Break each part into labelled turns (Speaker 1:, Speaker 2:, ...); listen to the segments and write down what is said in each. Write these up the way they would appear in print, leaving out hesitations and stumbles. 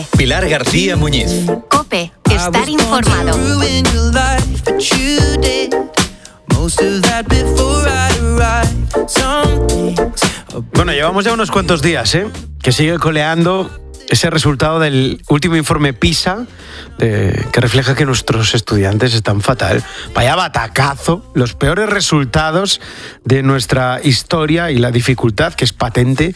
Speaker 1: Pilar García Muñiz.
Speaker 2: COPE. Estar informado.
Speaker 3: Bueno, llevamos ya unos cuantos días, que sigue coleando ese resultado del último informe PISA, que refleja que nuestros estudiantes están fatal. Vaya batacazo, los peores resultados de nuestra historia y la dificultad que es patente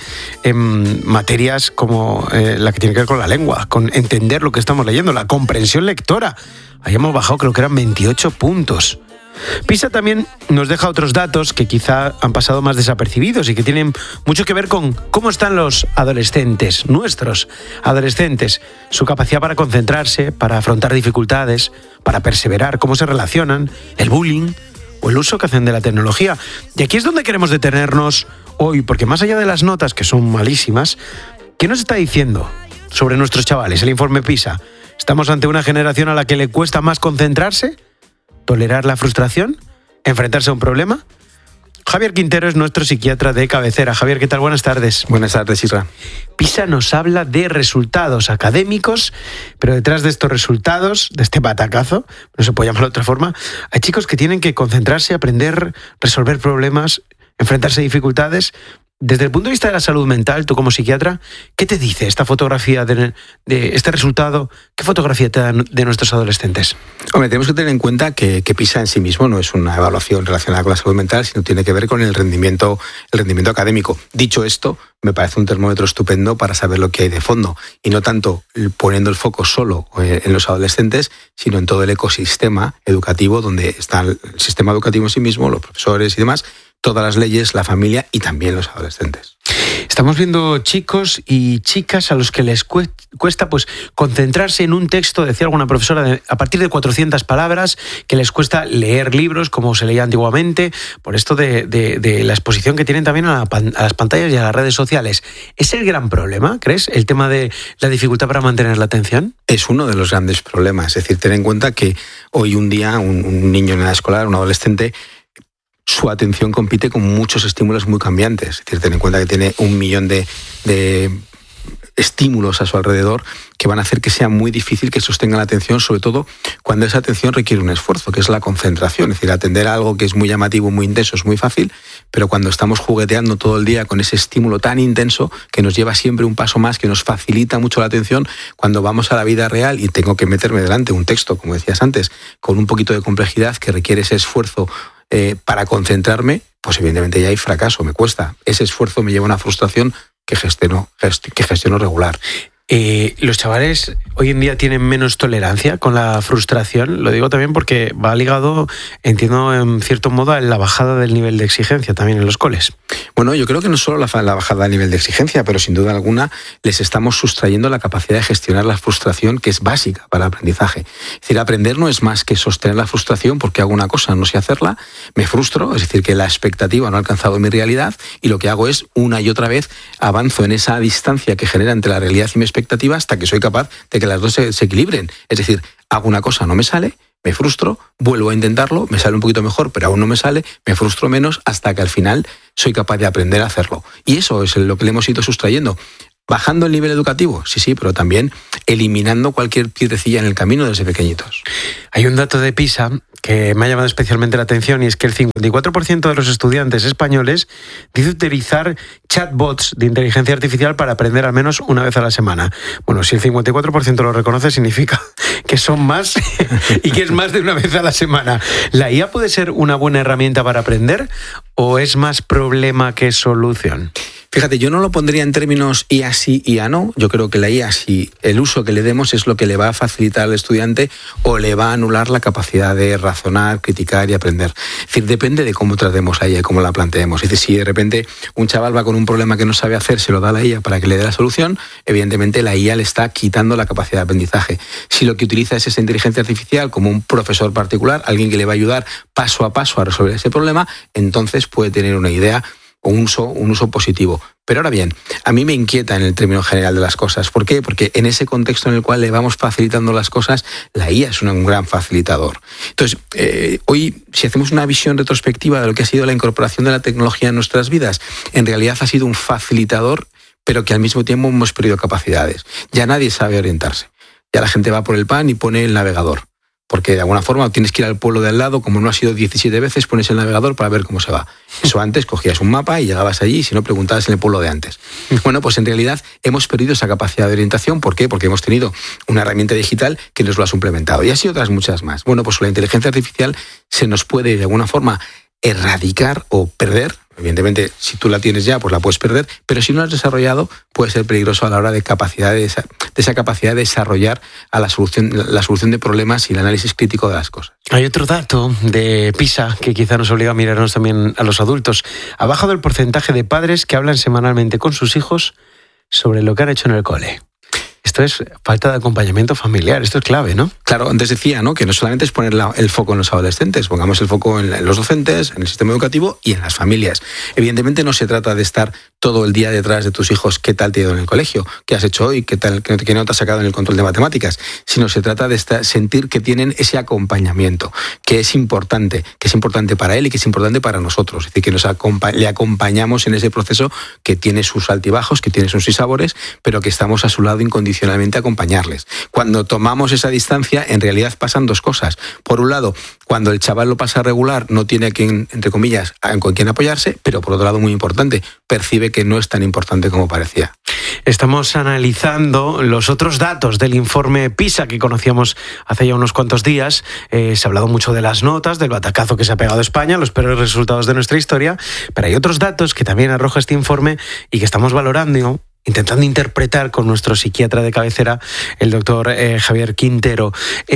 Speaker 3: en materias como la que tiene que ver con la lengua, con entender lo que estamos leyendo, la comprensión lectora. Ahí hemos bajado, creo que eran 28 puntos. PISA también nos deja otros datos que quizá han pasado más desapercibidos y que tienen mucho que ver con cómo están los adolescentes, nuestros adolescentes, su capacidad para concentrarse, para afrontar dificultades, para perseverar, cómo se relacionan, el bullying o el uso que hacen de la tecnología. Y aquí es donde queremos detenernos hoy, porque más allá de las notas, que son malísimas, ¿qué nos está diciendo sobre nuestros chavales el informe PISA? ¿Estamos ante una generación a la que le cuesta más concentrarse? ¿Tolerar la frustración? ¿Enfrentarse a un problema? Javier Quintero es nuestro psiquiatra de cabecera. Javier, ¿qué tal? Buenas tardes.
Speaker 4: Buenas tardes, Isra.
Speaker 3: PISA nos habla de resultados académicos, pero detrás de estos resultados, de este batacazo, no se puede llamar de otra forma, hay chicos que tienen que concentrarse, aprender, resolver problemas, enfrentarse a dificultades. Desde el punto de vista de la salud mental, tú como psiquiatra, ¿qué te dice esta fotografía de este resultado? ¿Qué fotografía te dan de nuestros adolescentes?
Speaker 4: Hombre, tenemos que tener en cuenta que PISA en sí mismo no es una evaluación relacionada con la salud mental, sino tiene que ver con el rendimiento académico. Dicho esto, me parece un termómetro estupendo para saber lo que hay de fondo, y no tanto poniendo el foco solo en los adolescentes, sino en todo el ecosistema educativo, donde está el sistema educativo en sí mismo, los profesores y demás, todas las leyes, la familia y también los adolescentes.
Speaker 3: Estamos viendo chicos y chicas a los que les cuesta pues concentrarse en un texto, decía alguna profesora, a partir de 400 palabras, que les cuesta leer libros como se leía antiguamente, por esto de la exposición que tienen también a las pantallas y a las redes sociales. ¿Es el gran problema, crees, el tema de la dificultad para mantener la atención?
Speaker 4: Es uno de los grandes problemas. Es decir, ten en cuenta que hoy un día un niño en edad escolar, un adolescente, su atención compite con muchos estímulos muy cambiantes. Es decir, ten en cuenta que tiene 1 millón de estímulos a su alrededor que van a hacer que sea muy difícil que sostenga la atención, sobre todo cuando esa atención requiere un esfuerzo, que es la concentración. Es decir, atender a algo que es muy llamativo, muy intenso, es muy fácil, pero cuando estamos jugueteando todo el día con ese estímulo tan intenso que nos lleva siempre un paso más, que nos facilita mucho la atención, cuando vamos a la vida real y tengo que meterme delante un texto, como decías antes, con un poquito de complejidad que requiere ese esfuerzo para concentrarme, pues evidentemente ya hay fracaso, me cuesta. Ese esfuerzo me lleva a una frustración que gestiono regular.
Speaker 3: Los chavales hoy en día tienen menos tolerancia con la frustración. Lo digo también porque va ligado, entiendo, en cierto modo, a la bajada del nivel de exigencia también en los coles.
Speaker 4: Bueno, yo creo que no solo la bajada del nivel de exigencia, pero sin duda alguna les estamos sustrayendo la capacidad de gestionar la frustración, que es básica para el aprendizaje. Es decir, aprender no es más que sostener la frustración porque hago una cosa, no sé hacerla, me frustro, es decir, que la expectativa no ha alcanzado mi realidad, y lo que hago es, una y otra vez, avanzo en esa distancia que genera entre la realidad y mi expectativa hasta que soy capaz de que las dos se equilibren. Es decir, hago una cosa, no me sale, me frustro, vuelvo a intentarlo, me sale un poquito mejor, pero aún no me sale, me frustro menos hasta que al final soy capaz de aprender a hacerlo. Y eso es lo que le hemos ido sustrayendo. Bajando el nivel educativo, sí, pero también eliminando cualquier piedrecilla en el camino desde pequeñitos.
Speaker 3: Hay un dato de PISA que me ha llamado especialmente la atención, y es que el 54% de los estudiantes españoles dice utilizar chatbots de inteligencia artificial para aprender al menos una vez a la semana. Bueno, si el 54% lo reconoce, significa que son más y que es más de una vez a la semana. ¿La IA puede ser una buena herramienta para aprender o es más problema que solución?
Speaker 4: Fíjate, yo no lo pondría en términos IA sí, IA no. Yo creo que la IA, si el uso que le demos es lo que le va a facilitar al estudiante o le va a anular la capacidad de razonar, criticar y aprender. Es decir, depende de cómo tratemos a ella y cómo la planteemos. Es decir, si de repente un chaval va con un problema que no sabe hacer, se lo da a la IA para que le dé la solución, evidentemente la IA le está quitando la capacidad de aprendizaje. Si lo que utiliza es esa inteligencia artificial como un profesor particular, alguien que le va a ayudar paso a paso a resolver ese problema, entonces puede tener una idea o un uso positivo. Pero ahora bien, a mí me inquieta en el término general de las cosas. ¿Por qué? Porque en ese contexto en el cual le vamos facilitando las cosas, la IA es un gran facilitador. Entonces, hoy, si hacemos una visión retrospectiva de lo que ha sido la incorporación de la tecnología en nuestras vidas, en realidad ha sido un facilitador pero que al mismo tiempo hemos perdido capacidades. Ya nadie sabe orientarse. Ya la gente va por el pan y pone el navegador. Porque de alguna forma tienes que ir al pueblo de al lado, como no has ido 17 veces, pones el navegador para ver cómo se va. Eso antes cogías un mapa y llegabas allí, y si no preguntabas en el pueblo de antes. Bueno, pues en realidad hemos perdido esa capacidad de orientación. ¿Por qué? Porque hemos tenido una herramienta digital que nos lo ha suplementado. Y así otras muchas más. Bueno, pues con la inteligencia artificial se nos puede de alguna forma erradicar o perder. Evidentemente, si tú la tienes ya, pues la puedes perder, pero si no la has desarrollado, puede ser peligroso a la hora de esa capacidad de desarrollar a la solución de problemas y el análisis crítico de las cosas.
Speaker 3: Hay otro dato de PISA que quizá nos obliga a mirarnos también a los adultos. Ha bajado el porcentaje de padres que hablan semanalmente con sus hijos sobre lo que han hecho en el cole. Esto es falta de acompañamiento familiar, esto es clave, ¿no?
Speaker 4: Claro, antes decía, ¿no?, que no solamente es poner el foco en los adolescentes, pongamos el foco en los docentes, en el sistema educativo y en las familias. Evidentemente no se trata de estar todo el día detrás de tus hijos, qué tal te ha ido en el colegio, qué has hecho hoy, qué nota has sacado en el control de matemáticas, sino se trata de sentir que tienen ese acompañamiento, que es importante para él y que es importante para nosotros. Es decir, que le acompañamos en ese proceso que tiene sus altibajos, que tiene sus sinsabores, pero que estamos a su lado incondicionalmente a acompañarles. Cuando tomamos esa distancia, en realidad pasan dos cosas. Por un lado, cuando el chaval lo pasa regular, no tiene a quien, entre comillas, con quien apoyarse, pero por otro lado, muy importante, percibe que no es tan importante como parecía.
Speaker 3: Estamos analizando los otros datos del informe PISA que conocíamos hace ya unos cuantos días. Se ha hablado mucho de las notas, del batacazo que se ha pegado a España, los peores resultados de nuestra historia, pero hay otros datos que también arroja este informe y que estamos valorando, intentando interpretar con nuestro psiquiatra de cabecera, el doctor Javier Quintero.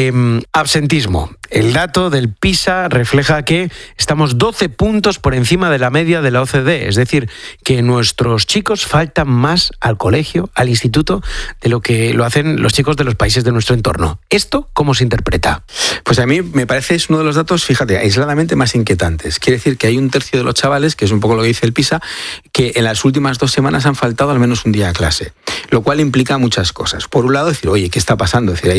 Speaker 3: Absentismo. El dato del PISA refleja que estamos 12 puntos por encima de la media de la OCDE, es decir, que nuestros chicos faltan más al colegio, al instituto, de lo que lo hacen los chicos de los países de nuestro entorno. ¿Esto cómo se interpreta?
Speaker 4: Pues a mí me parece es uno de los datos, fíjate, aisladamente más inquietantes. Quiere decir que hay un tercio de los chavales, que es un poco lo que dice el PISA, que en las últimas 2 semanas han faltado al menos un día a clase, lo cual implica muchas cosas. Por un lado, decir, oye, ¿qué está pasando? Es decir,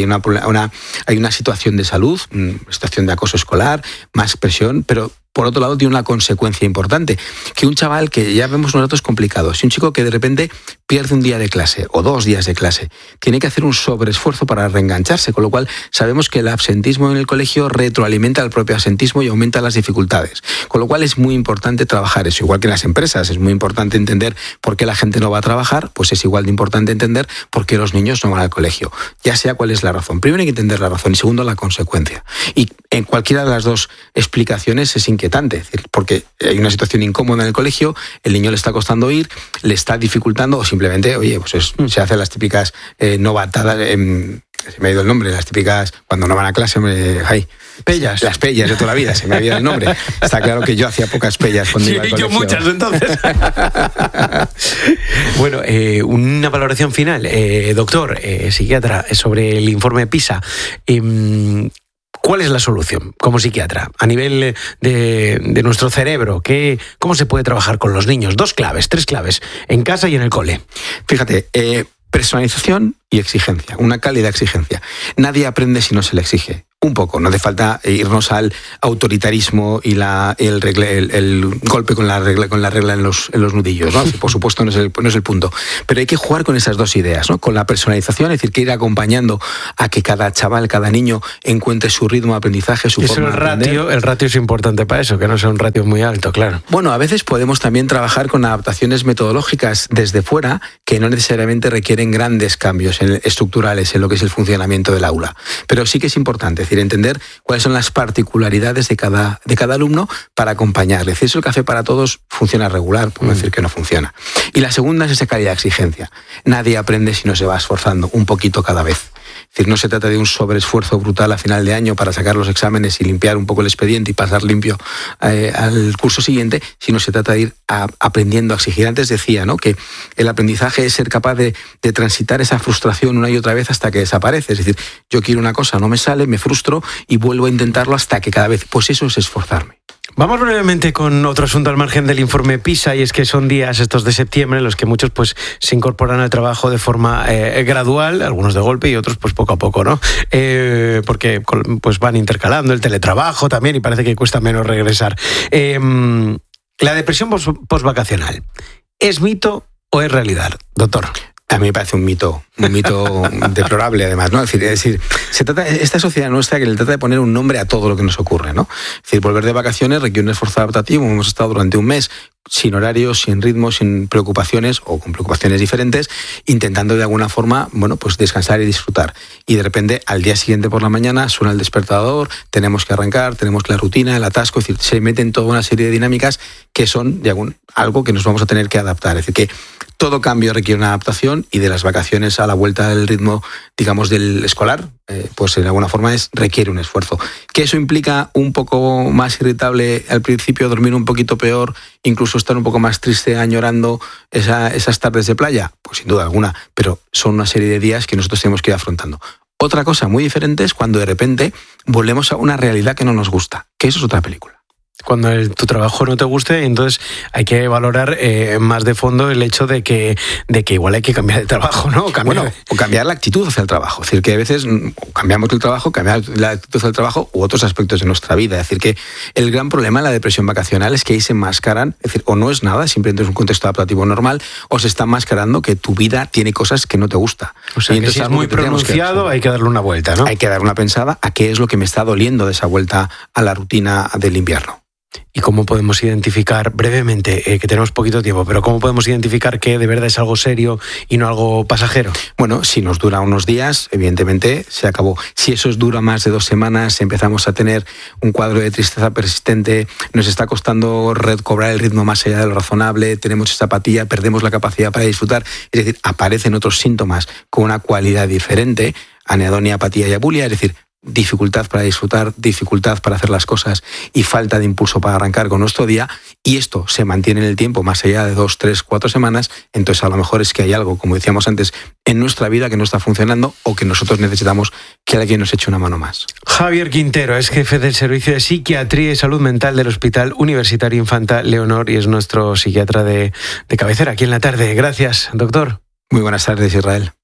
Speaker 4: hay una situación de salud, situación de acoso escolar, más presión, pero por otro lado tiene una consecuencia importante, que un chaval que ya vemos unos datos complicados, si un chico que de repente pierde un día de clase o 2 días de clase, tiene que hacer un sobreesfuerzo para reengancharse, con lo cual sabemos que el absentismo en el colegio retroalimenta el propio absentismo y aumenta las dificultades, con lo cual es muy importante trabajar eso, igual que en las empresas, es muy importante entender por qué la gente no va a trabajar, pues es igual de importante entender por qué los niños no van al colegio, ya sea cuál es la razón. Primero hay que entender la razón y segundo la consecuencia. Y en cualquiera de las dos explicaciones es inquietante, es decir, porque hay una situación incómoda en el colegio, el niño le está costando ir, le está dificultando o simplemente, oye, pues se hacen las típicas novatadas, se me ha ido el nombre, las típicas, cuando no van a clase,
Speaker 3: pellas.
Speaker 4: Las pellas de toda la vida, se me ha ido el nombre. Está claro que yo hacía pocas pellas cuando iba al colegio.
Speaker 3: Yo muchas, entonces. Bueno, una valoración final, doctor, psiquiatra, sobre el informe PISA. ¿Cuál es la solución como psiquiatra a nivel de nuestro cerebro? ¿Cómo se puede trabajar con los niños? 2 claves, 3 claves, en casa y en el cole.
Speaker 4: Fíjate, personalización y exigencia, una cálida exigencia. Nadie aprende si no se le exige. Un poco, no hace falta irnos al autoritarismo y el golpe con la regla en los nudillos, ¿no? Por supuesto no es el punto. Pero hay que jugar con esas dos ideas, ¿no? Con la personalización, es decir, que ir acompañando a que cada chaval, cada niño encuentre su ritmo de aprendizaje, su forma de aprender.
Speaker 3: El ratio es importante para eso, que no sea un ratio muy alto, claro.
Speaker 4: Bueno, a veces podemos también trabajar con adaptaciones metodológicas desde fuera que no necesariamente requieren grandes cambios estructurales en lo que es el funcionamiento del aula. Pero sí que es importante, es decir, entender cuáles son las particularidades de cada alumno para acompañarle. Es decir, el café para todos funciona regular, por no decir que no funciona. Y la segunda es esa calidad de exigencia. Nadie aprende si no se va esforzando un poquito cada vez. Es decir, no se trata de un sobreesfuerzo brutal a final de año para sacar los exámenes y limpiar un poco el expediente y pasar limpio al curso siguiente, sino se trata de ir aprendiendo a exigir. Antes decía, ¿no?, que el aprendizaje es ser capaz de transitar esa frustración una y otra vez hasta que desaparece. Es decir, yo quiero una cosa, no me sale, me frustro y vuelvo a intentarlo hasta que cada vez, pues eso es esforzarme.
Speaker 3: Vamos brevemente con otro asunto al margen del informe PISA, y es que son días estos de septiembre en los que muchos pues se incorporan al trabajo de forma gradual, algunos de golpe y otros pues poco a poco, ¿no? Porque pues van intercalando el teletrabajo también y parece que cuesta menos regresar. La depresión postvacacional, ¿es mito o es realidad, doctor?
Speaker 4: A mí me parece un mito deplorable además, ¿no? Es decir, se trata, esta sociedad nuestra que le trata de poner un nombre a todo lo que nos ocurre, ¿no? Es decir, volver de vacaciones requiere un esfuerzo adaptativo. Hemos estado durante un mes sin horarios, sin ritmos, sin preocupaciones o con preocupaciones diferentes, intentando de alguna forma, bueno, pues descansar y disfrutar. Y de repente, al día siguiente por la mañana, suena el despertador, tenemos que arrancar, tenemos la rutina, el atasco, es decir, se meten toda una serie de dinámicas que son de algo que nos vamos a tener que adaptar. Es decir, que todo cambio requiere una adaptación y de las vacaciones a la vuelta del ritmo, digamos, del escolar, pues de alguna forma requiere un esfuerzo. ¿Que eso implica un poco más irritable al principio, dormir un poquito peor, incluso estar un poco más triste añorando esas tardes de playa? Pues sin duda alguna, pero son una serie de días que nosotros tenemos que ir afrontando. Otra cosa muy diferente es cuando de repente volvemos a una realidad que no nos gusta, que eso es otra película.
Speaker 3: Cuando tu trabajo no te guste, entonces hay que valorar más de fondo el hecho de que igual hay que cambiar de trabajo, ¿no?
Speaker 4: O cambiar la actitud hacia el trabajo. Es decir, que a veces cambiamos el trabajo, cambiamos la actitud hacia el trabajo u otros aspectos de nuestra vida. Es decir, que el gran problema de la depresión vacacional es que ahí se enmascaran, es decir, o no es nada, simplemente es un contexto adaptativo normal, o se está enmascarando que tu vida tiene cosas que no te gusta.
Speaker 3: O sea, que si es muy pronunciado hay que darle una vuelta, ¿no?
Speaker 4: Hay que dar una pensada a qué es lo que me está doliendo de esa vuelta a la rutina del invierno.
Speaker 3: ¿Y cómo podemos identificar, brevemente, que tenemos poquito tiempo, pero cómo podemos identificar que de verdad es algo serio y no algo pasajero?
Speaker 4: Bueno, si nos dura unos días, evidentemente se acabó. Si eso dura más de 2 semanas, empezamos a tener un cuadro de tristeza persistente, nos está costando recobrar el ritmo más allá de lo razonable, tenemos esa apatía, perdemos la capacidad para disfrutar, es decir, aparecen otros síntomas con una cualidad diferente, anedonia, apatía y abulia, es decir, dificultad para disfrutar, dificultad para hacer las cosas y falta de impulso para arrancar con nuestro día, y esto se mantiene en el tiempo más allá de 2, 3, 4 semanas, entonces a lo mejor es que hay algo, como decíamos antes, en nuestra vida que no está funcionando o que nosotros necesitamos que alguien nos eche una mano más.
Speaker 3: Javier Quintero es jefe del Servicio de Psiquiatría y Salud Mental del Hospital Universitario Infanta Leonor y es nuestro psiquiatra de cabecera aquí en La Tarde. Gracias, doctor.
Speaker 4: Muy buenas tardes, Israel.